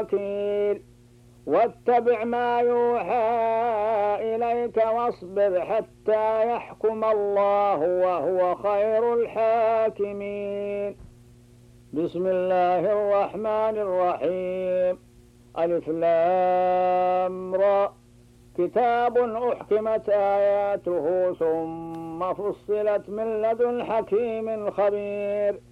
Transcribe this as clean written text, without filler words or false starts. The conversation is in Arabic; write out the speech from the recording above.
وكيل واتبع ما يوحى إليك واصبر حتى يحكم الله وهو خير الحاكمين. بسم الله الرحمن الرحيم. ألف لام را كتاب أحكمت آياته ثم فصلت من لدن حكيم خبير.